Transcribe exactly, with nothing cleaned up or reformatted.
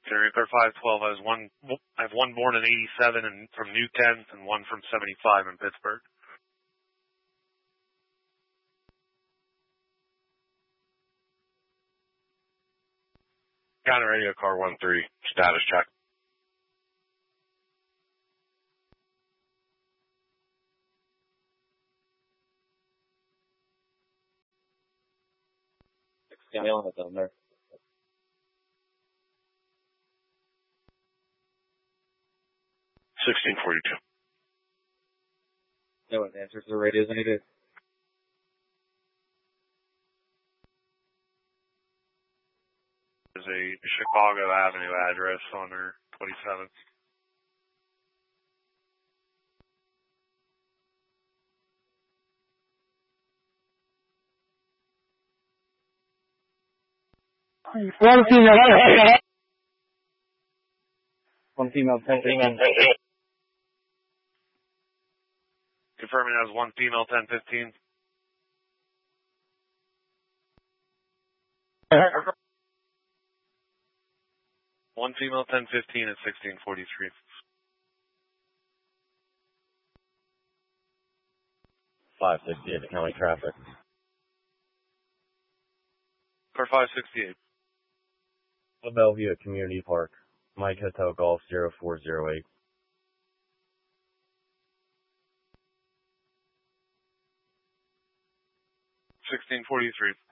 Area code five twelve. I was one. I have one born in eighty-seven and from New Kent, and one from seventy-five in Pittsburgh. Counter radio car one three. Status check. Yeah, I have down there. Sixteen forty two. No one answers the radios any day. There's a Chicago Avenue address on her twenty-seventh. One female. One female, ten fifteen. Confirming that was one female, ten fifteen. One female, ten fifteen at sixteen forty-three. five sixty-eight county traffic. Car five sixty-eight. Bellevue at Community Park. Mike Hotel Golf zero four zero eight. sixteen forty-three.